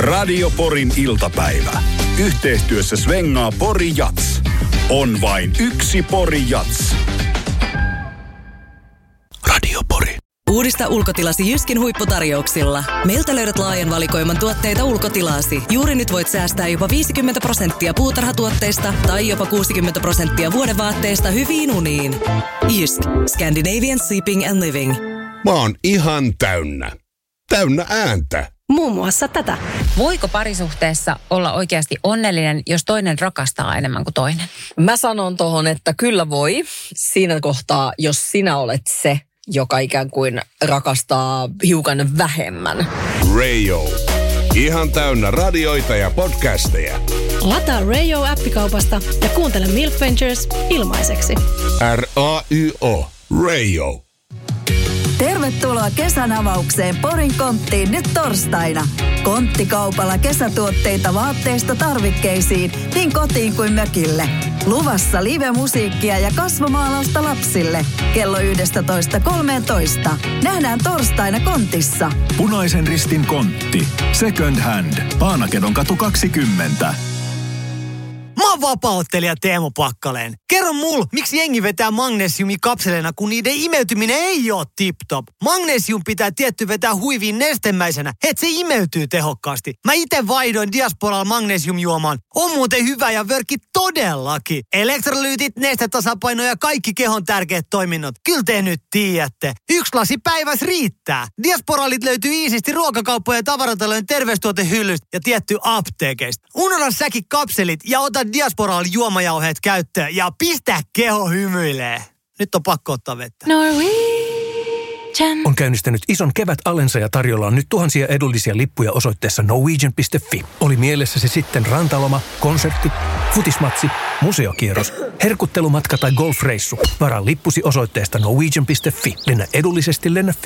Radio Porin iltapäivä. Yhteistyössä Svengaa Pori Jats. On vain yksi Pori Jats. Radio Pori. Uudista ulkotilasi Jyskin huipputarjouksilla. Meiltä löydät laajan valikoiman tuotteita ulkotilaasi. Juuri nyt voit säästää jopa 50% puutarhatuotteista tai jopa 60% vuodevaatteista hyviin uniin. Jysk. Scandinavian Sleeping and Living. Mä oon ihan täynnä. Täynnä ääntä. Muun muassa tätä. Voiko parisuhteessa olla oikeasti onnellinen, jos toinen rakastaa enemmän kuin toinen? Mä sanon tohon, että kyllä voi. Siinä kohtaa, jos sinä olet se, joka ikään kuin rakastaa hiukan vähemmän. Radio. Ihan täynnä radioita ja podcasteja. Lataa Radio-appikaupasta ja kuuntele Milk Ventures ilmaiseksi. R-A-Y-O. Radio. Tervetuloa kesän avaukseen Porin Konttiin nyt torstaina. Konttikaupalla kesätuotteita vaatteista tarvikkeisiin niin kotiin kuin mökille. Luvassa live-musiikkia ja kasvomaalausta lapsille. Kello 11:13. Nähdään torstaina Kontissa. Punaisen Ristin Kontti. Second Hand. Paanakedon katu 20. Mä oon vapaa-ottelija Teemu Pakkaleen. Kerro mulle, miksi jengi vetää magnesiumikapseleina, kun niiden imeytyminen ei oo tip-top. Magnesium pitää tietty vetää huiviin nestemäisenä, et se imeytyy tehokkaasti. Mä ite vaihdoin Diasporalla magnesiumjuomaan. On muuten hyvä ja vörkki todellakin. Elektrolyytit, nestetasapaino ja kaikki kehon tärkeät toiminnot. Kyllä te nyt tiedätte. 1 lasi päivässä riittää. Diasporalit löytyy iisisti ruokakauppojen ja tavaratalojen terveystuotehyllystä ja tietty apteekeista. Unohda säkin kapselit ja ota Diasporalla juomajauheet käyttöön ja pistä keho hymyilee. Nyt on pakko ottaa vettä. On käynnistänyt ison kevätalensa ja tarjolla on nyt tuhansia edullisia lippuja osoitteessa norwegian.fi. Oli mielessä se sitten rantaloma, konsertti, futismatsi, museokierros, herkuttelumatka tai golfreissu. Varaa lippusi osoitteesta norwegian.fi. Lennä edullisesti, lennä